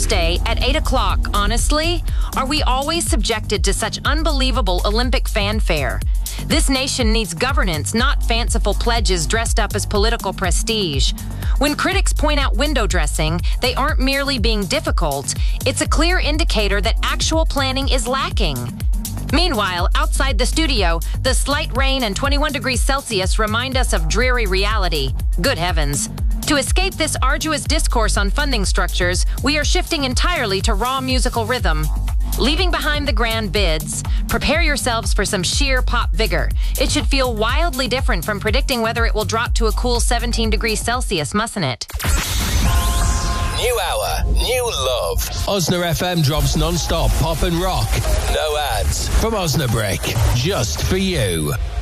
Thursday at 8 o'clock. Honestly, are we always subjected to such unbelievable Olympic fanfare? This nation needs governance, not fanciful pledges dressed up as political prestige. When critics point out window dressing, they aren't merely being difficult. It's a clear indicator that actual planning is lacking. Meanwhile, outside the studio, the slight rain and 21 degrees Celsius remind us of dreary reality. Good heavens. To escape this arduous discourse on funding structures, we are shifting entirely to raw musical rhythm. Leaving behind the grand bids, prepare yourselves for some sheer pop vigor. It should feel wildly different from predicting whether it will drop to a cool 17 degrees Celsius, mustn't it? New hour, new love. Osna FM drops non-stop pop and rock. No ads. From Osnabrick, just for you.